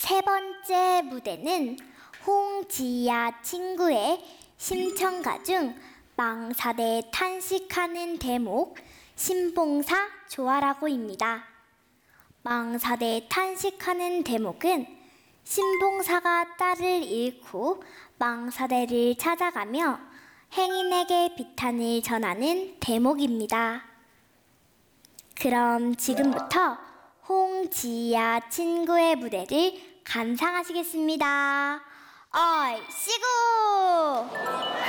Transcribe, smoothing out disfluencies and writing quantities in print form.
세 번째 무대는 홍지야 친구의 심청가 중 망사대 탄식하는 대목 신봉사 조아라고입니다. 망사대 탄식하는 대목은 신봉사가 딸을 잃고 망사대를 찾아가며 행인에게 비탄을 전하는 대목입니다. 그럼 지금부터 홍지야 친구의 무대를 감상하시겠습니다. 얼씨구!